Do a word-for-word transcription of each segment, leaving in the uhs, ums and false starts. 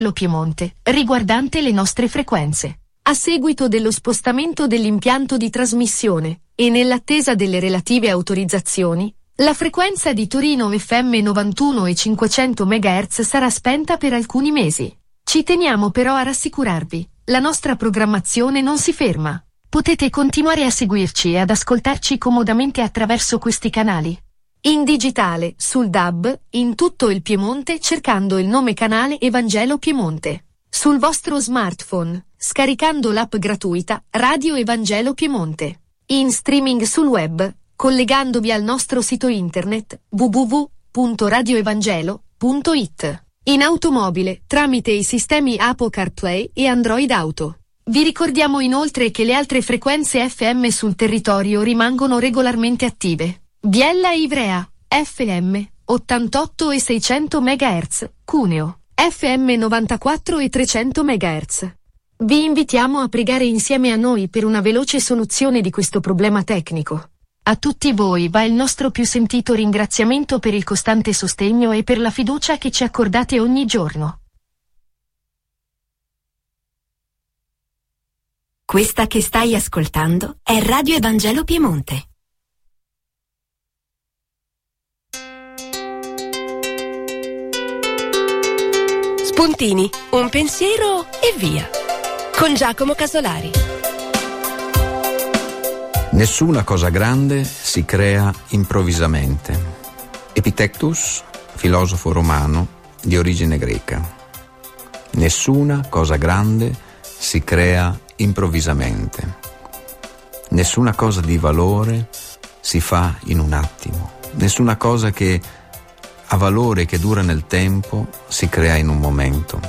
Lo Piemonte, riguardante le nostre frequenze. A seguito dello spostamento dell'impianto di trasmissione, e nell'attesa delle relative autorizzazioni, la frequenza di Torino F M novantuno e cinquecento megahertz sarà spenta per alcuni mesi. Ci teniamo però a rassicurarvi, la nostra programmazione non si ferma. Potete continuare a seguirci e ad ascoltarci comodamente attraverso questi canali. In digitale, sul D A B, in tutto il Piemonte cercando il nome canale Evangelo Piemonte. Sul vostro smartphone, scaricando l'app gratuita Radio Evangelo Piemonte. In streaming sul web, collegandovi al nostro sito internet w w w punto radio evangelo punto i t. In automobile, tramite i sistemi Apple CarPlay e Android Auto. Vi ricordiamo inoltre che le altre frequenze F M sul territorio rimangono regolarmente attive. Biella e Ivrea, F M, ottantotto e seicento megahertz, Cuneo, F M novantaquattro e trecento megahertz. Vi invitiamo a pregare insieme a noi per una veloce soluzione di questo problema tecnico. A tutti voi va il nostro più sentito ringraziamento per il costante sostegno e per la fiducia che ci accordate ogni giorno. Questa che stai ascoltando è Radio Evangelo Piemonte. Spuntini, un pensiero e via. Con Giacomo Casolari. Nessuna cosa grande si crea improvvisamente. Epictetus, filosofo romano di origine greca. Nessuna cosa grande si crea improvvisamente. Nessuna cosa di valore si fa in un attimo. Nessuna cosa che ha valore, che dura nel tempo, si crea in un momento.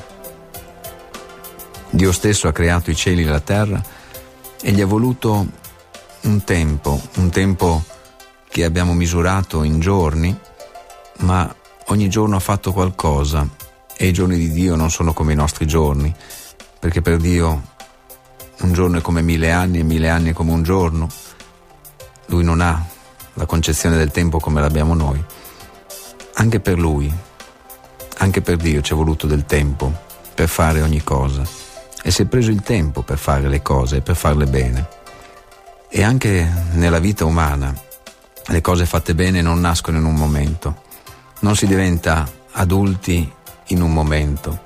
Dio stesso ha creato i cieli e la terra e gli ha voluto un tempo, un tempo che abbiamo misurato in giorni, ma ogni giorno ha fatto qualcosa e i giorni di Dio non sono come i nostri giorni, perché per Dio un giorno è come mille anni e mille anni è come un giorno. Lui non ha la concezione del tempo come l'abbiamo noi. Anche per Lui, anche per Dio ci è voluto del tempo per fare ogni cosa e si è preso il tempo per fare le cose e per farle bene. E anche nella vita umana le cose fatte bene non nascono in un momento, non si diventa adulti in un momento.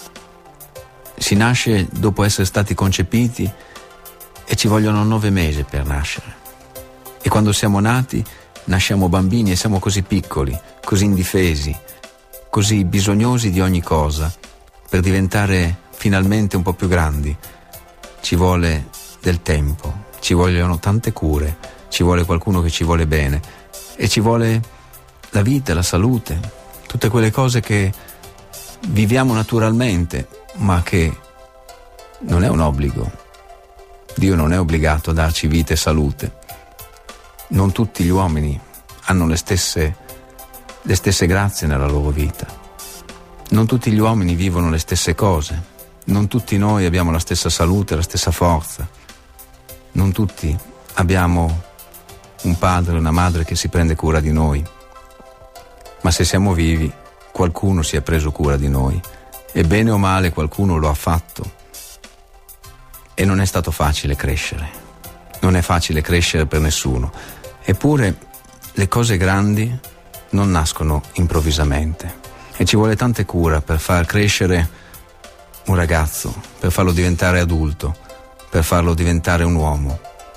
Si nasce dopo essere stati concepiti e ci vogliono nove mesi per nascere. E quando siamo nati, nasciamo bambini e siamo così piccoli, così indifesi, così bisognosi di ogni cosa. Per diventare finalmente un po' più grandi ci vuole del tempo, ci vogliono tante cure, ci vuole qualcuno che ci vuole bene e ci vuole la vita, la salute, tutte quelle cose che viviamo naturalmente, ma che non è un obbligo. Dio non è obbligato a darci vita e salute. Non tutti gli uomini hanno le stesse, le stesse grazie nella loro vita. Non tutti gli uomini vivono le stesse cose. Non tutti noi abbiamo la stessa salute, la stessa forza. Non tutti abbiamo un padre e una madre che si prende cura di noi. Ma se siamo vivi, qualcuno si è preso cura di noi. E bene o male qualcuno lo ha fatto. E non è stato facile crescere. Non è facile crescere per nessuno. Eppure le cose grandi non nascono improvvisamente. E ci vuole tante cura per far crescere un ragazzo, per farlo diventare adulto, per farlo diventare un uomo.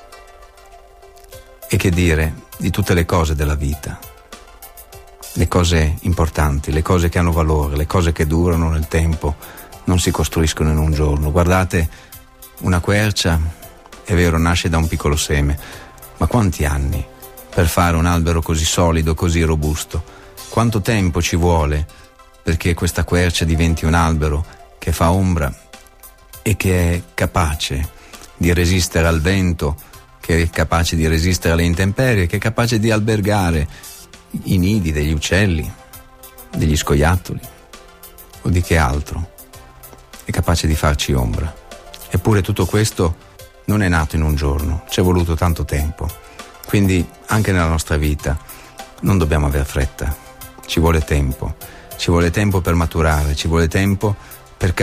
E che dire di tutte le cose della vita, le cose importanti, le cose che hanno valore, le cose che durano nel tempo, non si costruiscono in un giorno. Guardate, una quercia, è vero, nasce da un piccolo seme, ma quanti anni per fare un albero così solido, così robusto? Quanto tempo ci vuole perché questa quercia diventi un albero che fa ombra e che è capace di resistere al vento, che è capace di resistere alle intemperie, che è capace di albergare i nidi degli uccelli, degli scoiattoli o di che altro, è capace di farci ombra. Eppure tutto questo non è nato in un giorno, ci è voluto tanto tempo. Quindi anche nella nostra vita non dobbiamo aver fretta, ci vuole tempo, ci vuole tempo per maturare, ci vuole tempo